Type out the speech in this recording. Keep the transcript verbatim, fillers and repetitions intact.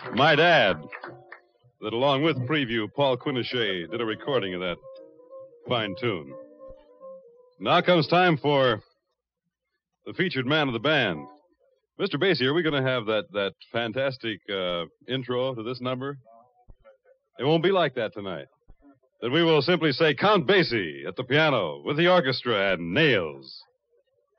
Might add that along with Preview, Paul Quinochet did a recording of that fine tune. Now comes time for the featured man of the band. Mister Basie, are we going to have that, that fantastic uh, intro to this number? It won't be like that tonight. Then we will simply say Count Basie at the piano with the orchestra and Nails.